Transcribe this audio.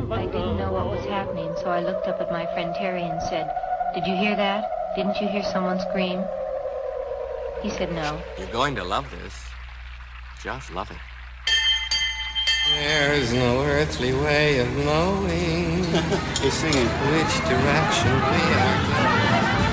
I didn't know what was happening, so I looked up at my friend Terry and said, "Did you hear that? Didn't you hear someone scream?" He said no. You're going to love this. Just love it. There's no earthly way of knowing He's singing. which direction we are going.